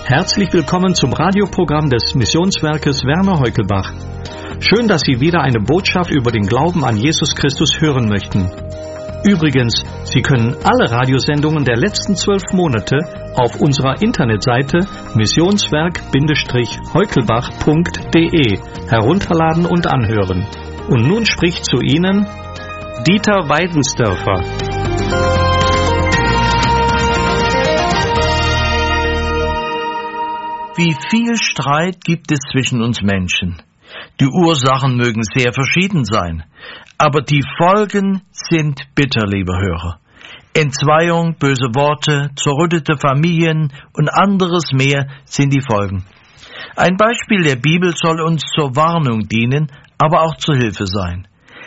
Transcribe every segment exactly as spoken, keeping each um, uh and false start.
Herzlich willkommen zum Radioprogramm des Missionswerkes Werner Heukelbach. Schön, dass Sie wieder eine Botschaft über den Glauben an Jesus Christus hören möchten. Übrigens, Sie können alle Radiosendungen der letzten zwölf Monate auf unserer Internetseite missionswerk-heukelbach punkt de herunterladen und anhören. Und nun spricht zu Ihnen Dieter Weidensdörfer. Wie viel Streit gibt es zwischen uns Menschen? Die Ursachen mögen sehr verschieden sein, aber die Folgen sind bitter, liebe Hörer. Entzweiung, böse Worte, zerrüttete Familien und anderes mehr sind die Folgen. Ein Beispiel der Bibel soll uns zur Warnung dienen, aber auch zur Hilfe sein.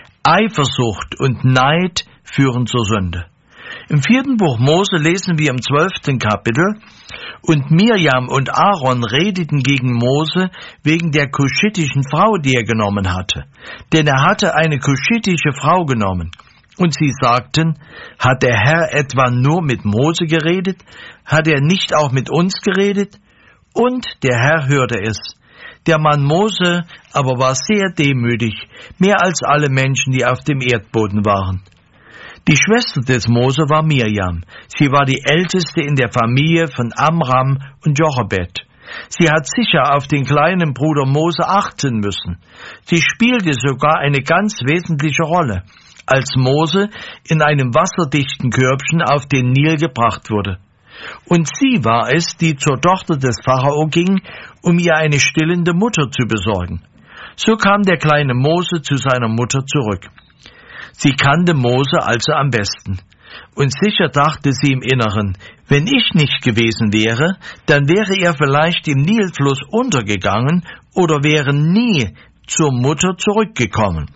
Eifersucht und Neid führen zur Sünde. Im vierten Buch Mose lesen wir im zwölften Kapitel: Und Mirjam und Aaron redeten gegen Mose wegen der kuschitischen Frau, die er genommen hatte. Denn er hatte eine kuschitische Frau genommen. Und sie sagten: Hat der Herr etwa nur mit Mose geredet? Hat er nicht auch mit uns geredet? Und der Herr hörte es. Der Mann Mose aber war sehr demütig, mehr als alle Menschen, die auf dem Erdboden waren. Die Schwester des Mose war Mirjam. Sie war die älteste in der Familie von Amram und Jochebed. Sie hat sicher auf den kleinen Bruder Mose achten müssen. Sie spielte sogar eine ganz wesentliche Rolle, als Mose in einem wasserdichten Körbchen auf den Nil gebracht wurde. Und sie war es, die zur Tochter des Pharao ging, um ihr eine stillende Mutter zu besorgen. So kam der kleine Mose zu seiner Mutter zurück. Sie kannte Mose also am besten. Und sicher dachte sie im Inneren, wenn ich nicht gewesen wäre, dann wäre er vielleicht im Nilfluss untergegangen oder wäre nie zur Mutter zurückgekommen.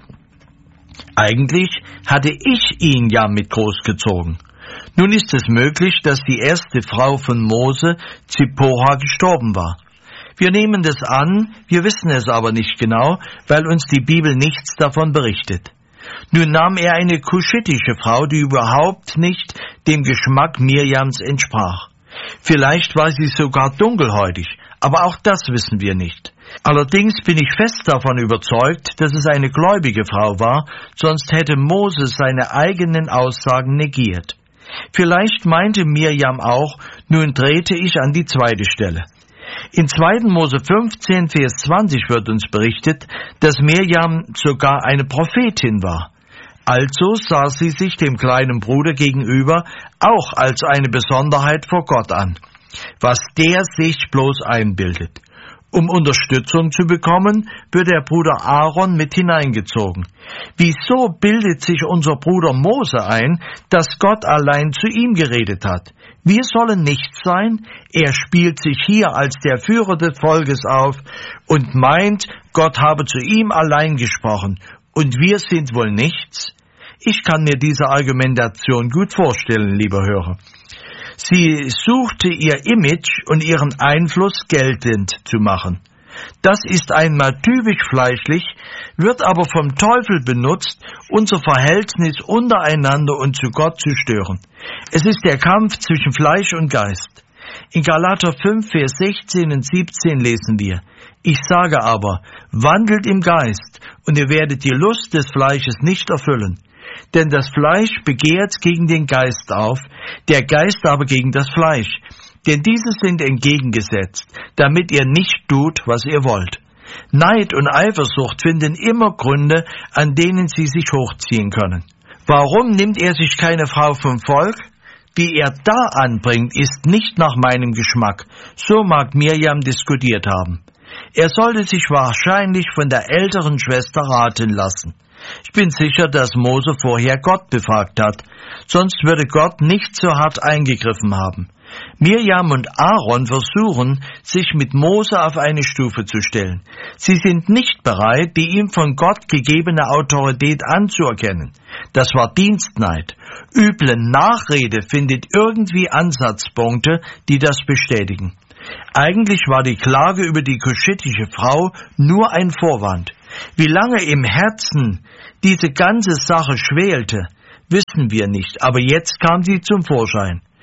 Eigentlich hatte ich ihn ja mit großgezogen. Nun ist es möglich, dass die erste Frau von Mose, Zipporah, gestorben war. Wir nehmen das an, wir wissen es aber nicht genau, weil uns die Bibel nichts davon berichtet. Nun nahm er eine kuschitische Frau, die überhaupt nicht dem Geschmack Mirjams entsprach. Vielleicht war sie sogar dunkelhäutig, aber auch das wissen wir nicht. Allerdings bin ich fest davon überzeugt, dass es eine gläubige Frau war, sonst hätte Mose seine eigenen Aussagen negiert. Vielleicht meinte Mirjam auch, nun trete ich an die zweite Stelle. In zweiten Mose fünfzehn, Vers zwanzig wird uns berichtet, dass Mirjam sogar eine Prophetin war. Also sah sie sich dem kleinen Bruder gegenüber auch als eine Besonderheit vor Gott an, was der sich bloß einbildet. Um Unterstützung zu bekommen, wird der Bruder Aaron mit hineingezogen. Wieso bildet sich unser Bruder Mose ein, dass Gott allein zu ihm geredet hat? Wir sollen nichts sein, er spielt sich hier als der Führer des Volkes auf und meint, Gott habe zu ihm allein gesprochen und wir sind wohl nichts? Ich kann mir diese Argumentation gut vorstellen, lieber Hörer. Sie suchte ihr Image und ihren Einfluss geltend zu machen. Das ist einmal typisch fleischlich, wird aber vom Teufel benutzt, unser Verhältnis untereinander und zu Gott zu stören. Es ist der Kampf zwischen Fleisch und Geist. In Galater fünf, Vers sechzehn und siebzehn lesen wir: Ich sage aber, wandelt im Geist, und ihr werdet die Lust des Fleisches nicht erfüllen. Denn das Fleisch begehrt gegen den Geist auf, der Geist aber gegen das Fleisch. Denn diese sind entgegengesetzt, damit ihr nicht tut, was ihr wollt. Neid und Eifersucht finden immer Gründe, an denen sie sich hochziehen können. Warum nimmt er sich keine Frau vom Volk? Wie er da anbringt, ist nicht nach meinem Geschmack. So mag Mirjam diskutiert haben. Er sollte sich wahrscheinlich von der älteren Schwester raten lassen. Ich bin sicher, dass Mose vorher Gott befragt hat, sonst würde Gott nicht so hart eingegriffen haben. Mirjam und Aaron versuchen, sich mit Mose auf eine Stufe zu stellen. Sie sind nicht bereit, die ihm von Gott gegebene Autorität anzuerkennen. Das war Dienstneid. Üble Nachrede findet irgendwie Ansatzpunkte, die das bestätigen. Eigentlich war die Klage über die kuschitische Frau nur ein Vorwand. Wie lange im Herzen diese ganze Sache schwelte, wissen wir nicht, aber jetzt kam sie zum Vorschein.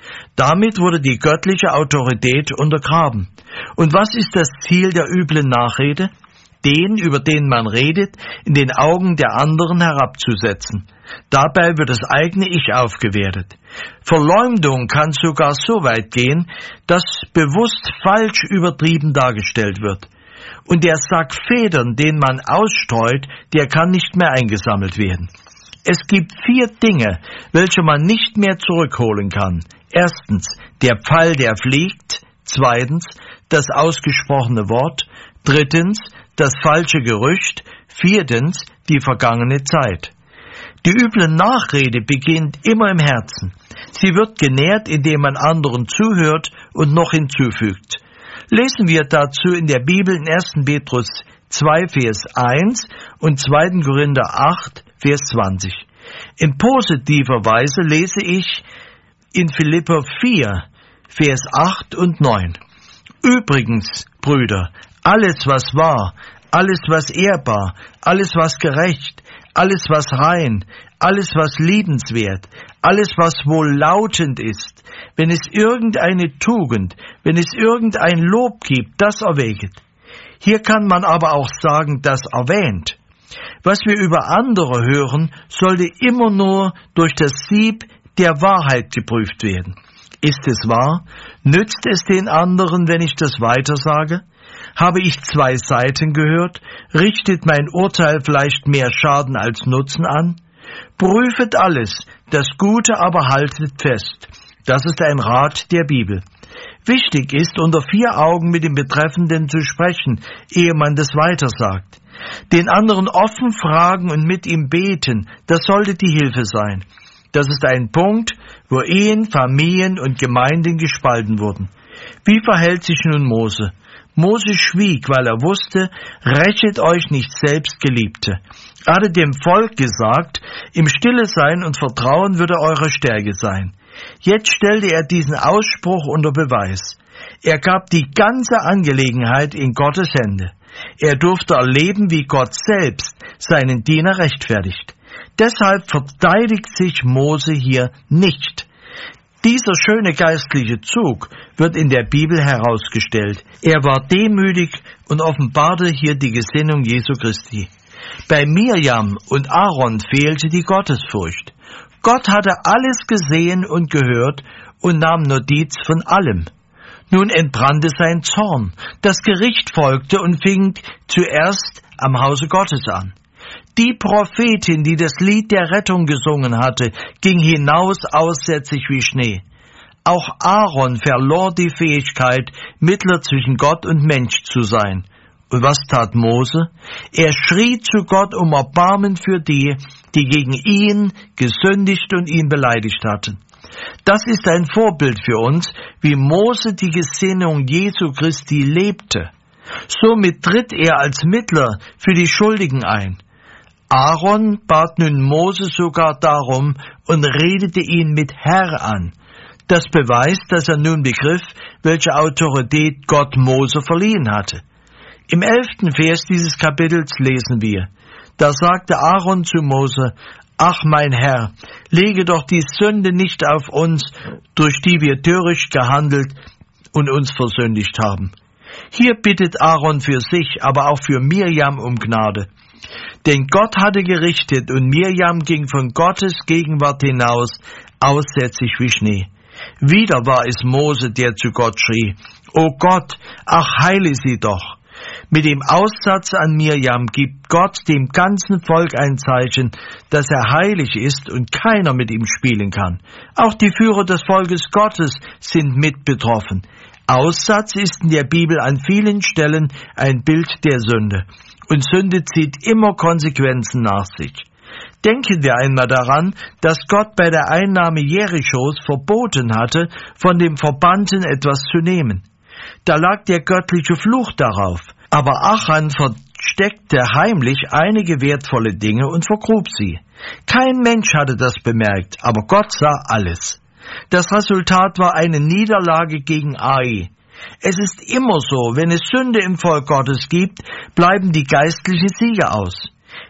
Damit wurde die göttliche Autorität untergraben. Und was ist das Ziel der üblen Nachrede? Den, über den man redet, in den Augen der anderen herabzusetzen. Dabei wird das eigene Ich aufgewertet. Verleumdung kann sogar so weit gehen, dass bewusst falsch übertrieben dargestellt wird. Und der Sack Federn, den man ausstreut, der kann nicht mehr eingesammelt werden. Es gibt vier Dinge, welche man nicht mehr zurückholen kann. Erstens, der Pfeil, der fliegt. Zweitens, das ausgesprochene Wort. Drittens, das falsche Gerücht. Viertens, die vergangene Zeit. Die üble Nachrede beginnt immer im Herzen. Sie wird genährt, indem man anderen zuhört und noch hinzufügt. Lesen wir dazu in der Bibel in ersten Petrus zwei, Vers eins und zweiten Korinther acht, Vers zwanzig. In positiver Weise lese ich in Philipper vier, Vers acht und neun. Übrigens, Brüder, alles was wahr, alles was ehrbar, alles was gerecht, alles was rein, alles was liebenswert, alles was wohllautend ist, wenn es irgendeine Tugend, wenn es irgendein Lob gibt, das erwäget. Hier kann man aber auch sagen, das erwähnt. Was wir über andere hören, sollte immer nur durch das Sieb der Wahrheit geprüft werden. Ist es wahr? Nützt es den anderen, wenn ich das weitersage? Habe ich zwei Seiten gehört? Richtet mein Urteil vielleicht mehr Schaden als Nutzen an? Prüfet alles, das Gute aber haltet fest. Das ist ein Rat der Bibel. Wichtig ist, unter vier Augen mit dem Betreffenden zu sprechen, ehe man das weitersagt. Den anderen offen fragen und mit ihm beten, das sollte die Hilfe sein. Das ist ein Punkt, wo Ehen, Familien und Gemeinden gespalten wurden. Wie verhält sich nun Mose? Mose schwieg, weil er wusste, rächet euch nicht selbst, Geliebte. Er hatte dem Volk gesagt, im Stille sein und Vertrauen würde eure Stärke sein. Jetzt stellte er diesen Ausspruch unter Beweis. Er gab die ganze Angelegenheit in Gottes Hände. Er durfte erleben, wie Gott selbst seinen Diener rechtfertigt. Deshalb verteidigt sich Mose hier nicht. Dieser schöne geistliche Zug wird in der Bibel herausgestellt. Er war demütig und offenbarte hier die Gesinnung Jesu Christi. Bei Mirjam und Aaron fehlte die Gottesfurcht. Gott hatte alles gesehen und gehört und nahm Notiz von allem. Nun entbrannte sein Zorn. Das Gericht folgte und fing zuerst am Hause Gottes an. Die Prophetin, die das Lied der Rettung gesungen hatte, ging hinaus aussätzig wie Schnee. Auch Aaron verlor die Fähigkeit, Mittler zwischen Gott und Mensch zu sein. Und was tat Mose? Er schrie zu Gott um Erbarmen für die, die gegen ihn gesündigt und ihn beleidigt hatten. Das ist ein Vorbild für uns, wie Mose die Gesinnung Jesu Christi lebte. Somit tritt er als Mittler für die Schuldigen ein. Aaron bat nun Mose sogar darum und redete ihn mit Herr an. Das beweist, dass er nun begriff, welche Autorität Gott Mose verliehen hatte. Im elften Vers dieses Kapitels lesen wir, da sagte Aaron zu Mose, »Ach, mein Herr, lege doch die Sünde nicht auf uns, durch die wir töricht gehandelt und uns versündigt haben.« Hier bittet Aaron für sich, aber auch für Mirjam um Gnade. Denn Gott hatte gerichtet und Mirjam ging von Gottes Gegenwart hinaus, aussätzig wie Schnee. Wieder war es Mose, der zu Gott schrie, »O Gott, ach heile sie doch!« Mit dem Aussatz an Mirjam gibt Gott dem ganzen Volk ein Zeichen, dass er heilig ist und keiner mit ihm spielen kann. Auch die Führer des Volkes Gottes sind mit betroffen. Aussatz ist in der Bibel an vielen Stellen ein Bild der Sünde. Und Sünde zieht immer Konsequenzen nach sich. Denken wir einmal daran, dass Gott bei der Einnahme Jerichos verboten hatte, von dem Verbannten etwas zu nehmen. Da lag der göttliche Fluch darauf. Aber Achan versteckte heimlich einige wertvolle Dinge und vergrub sie. Kein Mensch hatte das bemerkt, aber Gott sah alles. Das Resultat war eine Niederlage gegen Ai. Es ist immer so, wenn es Sünde im Volk Gottes gibt, bleiben die geistlichen Siege aus.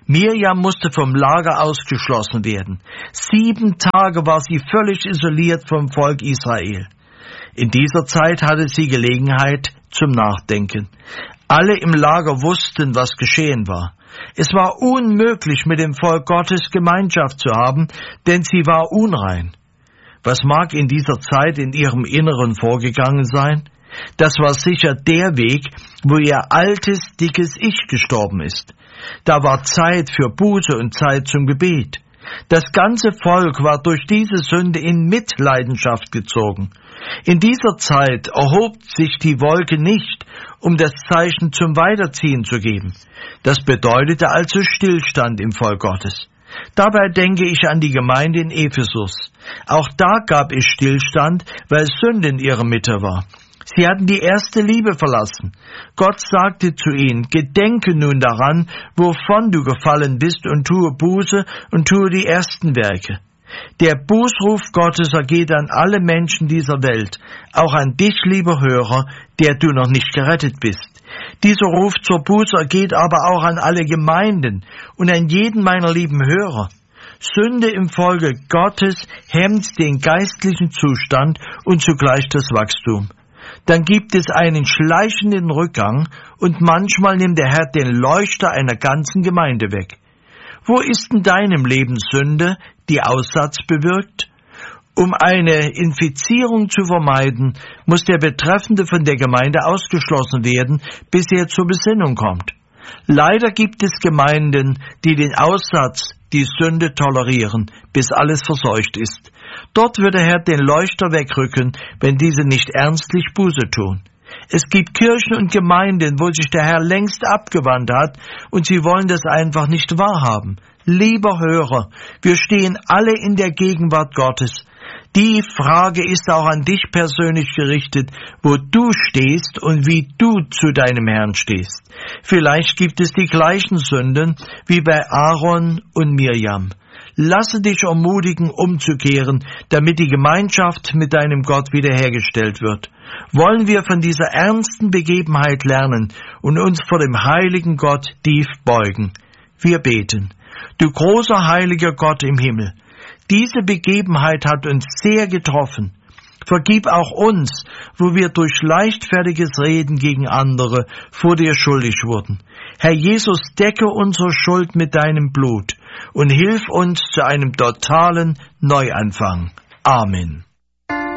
Mirjam musste vom Lager ausgeschlossen werden. Sieben Tage war sie völlig isoliert vom Volk Israel. In dieser Zeit hatte sie Gelegenheit zum Nachdenken. Alle im Lager wussten, was geschehen war. Es war unmöglich, mit dem Volk Gottes Gemeinschaft zu haben, denn sie war unrein. Was mag in dieser Zeit in ihrem Inneren vorgegangen sein? Das war sicher der Weg, wo ihr altes, dickes Ich gestorben ist. Da war Zeit für Buße und Zeit zum Gebet. Das ganze Volk war durch diese Sünde in Mitleidenschaft gezogen. In dieser Zeit erhob sich die Wolke nicht, um das Zeichen zum Weiterziehen zu geben. Das bedeutete also Stillstand im Volk Gottes. Dabei denke ich an die Gemeinde in Ephesus. Auch da gab es Stillstand, weil Sünde in ihrer Mitte war. Sie hatten die erste Liebe verlassen. Gott sagte zu ihnen, gedenke nun daran, wovon du gefallen bist, und tue Buße und tue die ersten Werke. Der Bußruf Gottes ergeht an alle Menschen dieser Welt, auch an dich, lieber Hörer, der du noch nicht gerettet bist. Dieser Ruf zur Buße ergeht aber auch an alle Gemeinden und an jeden meiner lieben Hörer. Sünde im Volke Gottes hemmt den geistlichen Zustand und zugleich das Wachstum. Dann gibt es einen schleichenden Rückgang und manchmal nimmt der Herr den Leuchter einer ganzen Gemeinde weg. Wo ist in deinem Leben Sünde, die Aussatz bewirkt? Um eine Infizierung zu vermeiden, muss der Betreffende von der Gemeinde ausgeschlossen werden, bis er zur Besinnung kommt. Leider gibt es Gemeinden, die den Aussatz, die Sünde tolerieren, bis alles verseucht ist. Dort wird der Herr den Leuchter wegrücken, wenn diese nicht ernstlich Buße tun. Es gibt Kirchen und Gemeinden, wo sich der Herr längst abgewandt hat und sie wollen das einfach nicht wahrhaben. Lieber Hörer, wir stehen alle in der Gegenwart Gottes. Die Frage ist auch an dich persönlich gerichtet, wo du stehst und wie du zu deinem Herrn stehst. Vielleicht gibt es die gleichen Sünden wie bei Aaron und Mirjam. Lasse dich ermutigen, umzukehren, damit die Gemeinschaft mit deinem Gott wiederhergestellt wird. Wollen wir von dieser ernsten Begebenheit lernen und uns vor dem heiligen Gott tief beugen. Wir beten. Du großer heiliger Gott im Himmel, diese Begebenheit hat uns sehr getroffen. Vergib auch uns, wo wir durch leichtfertiges Reden gegen andere vor dir schuldig wurden. Herr Jesus, decke unsere Schuld mit deinem Blut und hilf uns zu einem totalen Neuanfang. Amen.